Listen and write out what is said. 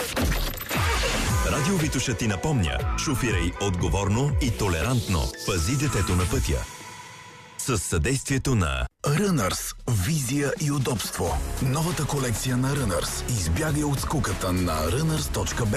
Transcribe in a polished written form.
Радио Витоша ти напомня: шофирай отговорно и толерантно. Пази детето на пътя. С съдействието на Runners. Визия и удобство. Новата колекция на Runners. Избягай от скуката на runners.bg.